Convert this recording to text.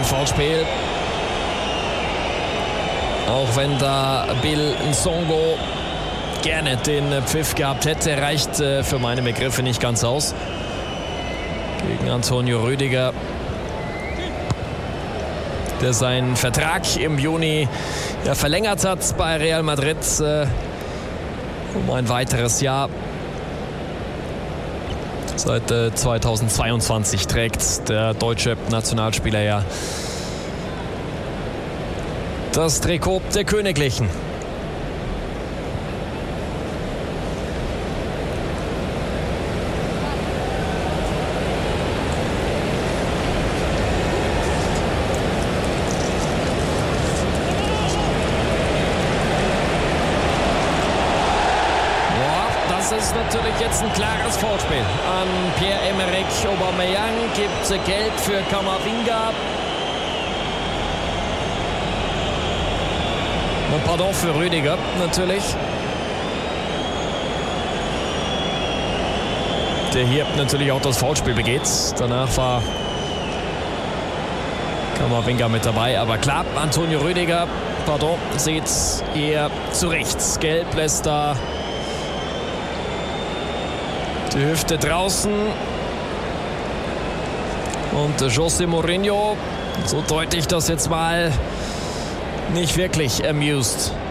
kein Foulspiel. Auch wenn da Bill Nsongo gerne den Pfiff gehabt hätte, reicht für meine Begriffe nicht ganz aus. Gegen Antonio Rüdiger, der seinen Vertrag im Juni verlängert hat bei Real Madrid um ein weiteres Jahr. Seit 2022 trägt der deutsche Nationalspieler ja das Trikot der Königlichen. Das ist natürlich jetzt ein klares Foulspiel an Pierre-Emerick Aubameyang. Gibt Gelb für Camavinga. Pardon für Rüdiger natürlich. Der hier natürlich auch das Foulspiel begeht. Danach war Camavinga mit dabei. Aber klar, Antonio Rüdiger, pardon, sieht eher zu rechts. Gelb lässt da die Hüfte draußen. Und José Mourinho, so deute ich das jetzt mal, nicht wirklich amused.